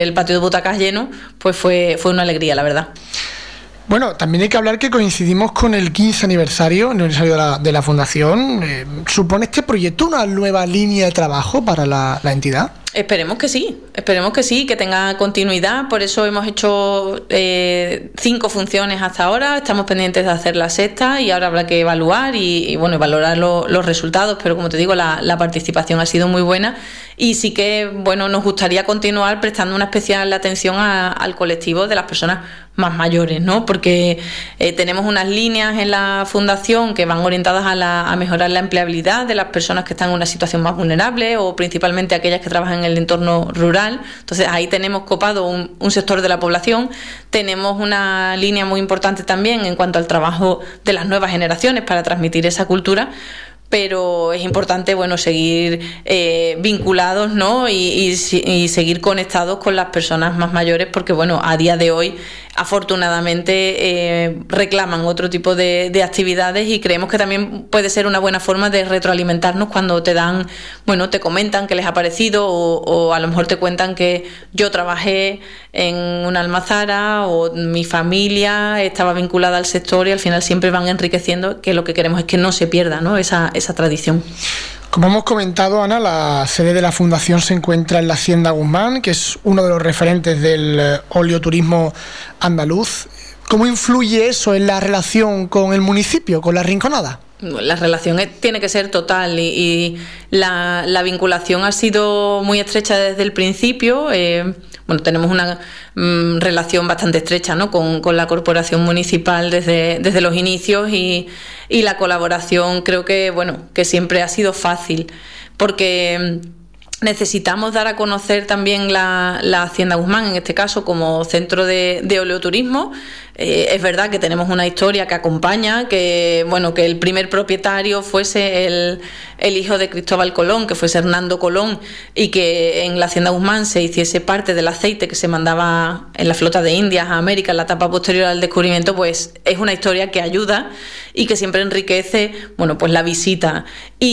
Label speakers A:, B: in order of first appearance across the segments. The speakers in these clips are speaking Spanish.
A: el patio de butacas lleno, pues fue una alegría, la verdad.
B: Bueno, también hay que hablar que coincidimos con el 15 aniversario de la Fundación. ¿Supone este proyecto una nueva línea de trabajo para la entidad?
A: Esperemos que sí, que tenga continuidad. Por eso hemos hecho 5 funciones hasta ahora, estamos pendientes de hacer la sexta y ahora habrá que evaluar y valorar los resultados, pero como te digo, la participación ha sido muy buena y sí que nos gustaría continuar prestando una especial atención al colectivo de las personas más mayores, ¿no? Porque tenemos unas líneas en la Fundación que van orientadas a mejorar la empleabilidad de las personas que están en una situación más vulnerable o principalmente aquellas que trabajan en el entorno rural. Entonces ahí tenemos copado un sector de la población. Tenemos una línea muy importante también en cuanto al trabajo de las nuevas generaciones para transmitir esa cultura, pero es importante seguir vinculados, ¿no? y seguir conectados con las personas más mayores porque a día de hoy afortunadamente reclaman otro tipo de actividades y creemos que también puede ser una buena forma de retroalimentarnos cuando te dan, te comentan qué les ha parecido o a lo mejor te cuentan que yo trabajé en una almazara o mi familia estaba vinculada al sector y al final siempre van enriqueciendo, que lo que queremos es que no se pierda, ¿no? esa tradición.
B: Como hemos comentado, Ana, la sede de la Fundación se encuentra en la Hacienda Guzmán, que es uno de los referentes del oleoturismo andaluz. ¿Cómo influye eso en la relación con el municipio, con La Rinconada?
A: La relación tiene que ser total y la vinculación ha sido muy estrecha desde el principio. Tenemos una relación bastante estrecha, ¿no? con la corporación municipal desde los inicios y la colaboración creo que siempre ha sido fácil porque necesitamos dar a conocer también la Hacienda Guzmán, en este caso como centro de oleoturismo. Es verdad que tenemos una historia que acompaña, que el primer propietario fuese el hijo de Cristóbal Colón, que fuese Hernando Colón, y que en la Hacienda Guzmán se hiciese parte del aceite que se mandaba en la flota de Indias a América en la etapa posterior al descubrimiento, pues es una historia que ayuda y que siempre enriquece la visita.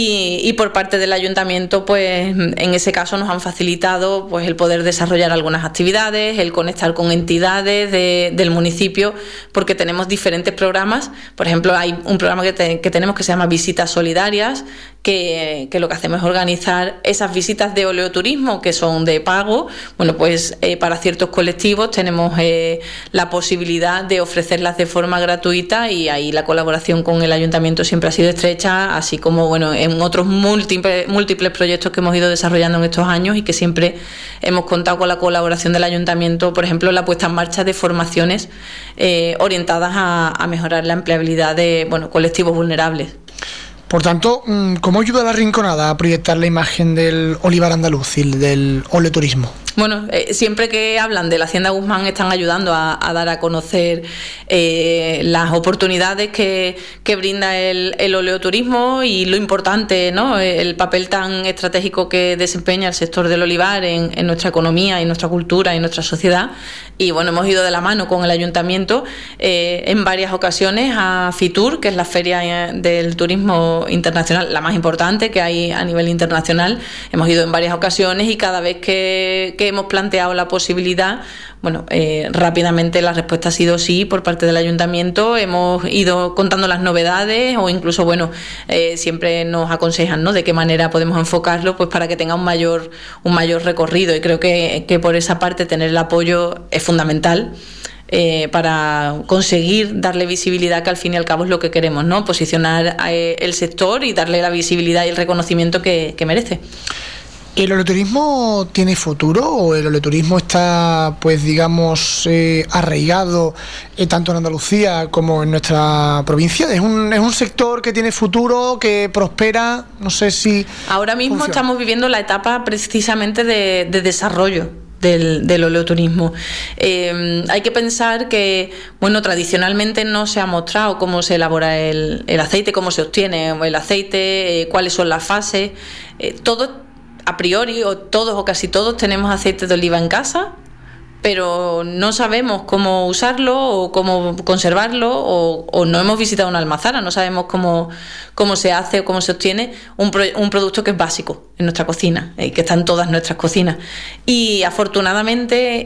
A: Y por parte del ayuntamiento, pues en ese caso nos han facilitado el poder desarrollar algunas actividades, el conectar con entidades del municipio, porque tenemos diferentes programas. Por ejemplo, hay un programa que tenemos que se llama Visitas Solidarias, que lo que hacemos es organizar esas visitas de oleoturismo que son de pago. Para ciertos colectivos tenemos la posibilidad de ofrecerlas de forma gratuita y ahí la colaboración con el ayuntamiento siempre ha sido estrecha, así como en otros múltiples proyectos que hemos ido desarrollando en estos años y que siempre hemos contado con la colaboración del ayuntamiento. Por ejemplo, la puesta en marcha de formaciones orientadas a mejorar la empleabilidad de colectivos vulnerables.
B: Por tanto, ¿cómo ayuda a La Rinconada a proyectar la imagen del olivar andaluz y del oleoturismo?
A: Siempre que hablan de la Hacienda Guzmán están ayudando a dar a conocer las oportunidades que brinda el oleoturismo y lo importante, ¿no? El papel tan estratégico que desempeña el sector del olivar en nuestra economía y nuestra cultura y nuestra sociedad. Y hemos ido de la mano con el ayuntamiento en varias ocasiones a Fitur, que es la feria del turismo internacional, la más importante que hay a nivel internacional. Hemos ido en varias ocasiones y cada vez que hemos planteado la posibilidad, rápidamente la respuesta ha sido sí por parte del ayuntamiento. Hemos ido contando las novedades o incluso, siempre nos aconsejan, ¿no?, de qué manera podemos enfocarlo pues para que tenga un mayor recorrido, y creo que por esa parte tener el apoyo es fundamental. Para conseguir darle visibilidad, que al fin y al cabo es lo que queremos, ¿no? Posicionar el sector y darle la visibilidad y el reconocimiento que merece.
B: ¿El oleoturismo tiene futuro o el oleoturismo está, arraigado tanto en Andalucía como en nuestra provincia? ¿Es un sector que tiene futuro, que prospera? No sé si...
A: Ahora mismo estamos viviendo la etapa precisamente de desarrollo del oleoturismo. Hay que pensar que, tradicionalmente no se ha mostrado cómo se elabora el aceite, cómo se obtiene el aceite, cuáles son las fases. Todos, a priori, o todos o casi todos tenemos aceite de oliva en casa, pero no sabemos cómo usarlo o cómo conservarlo, o no hemos visitado una almazara, no sabemos cómo se hace o cómo se obtiene un producto que es básico en nuestra cocina y que está en todas nuestras cocinas. Y afortunadamente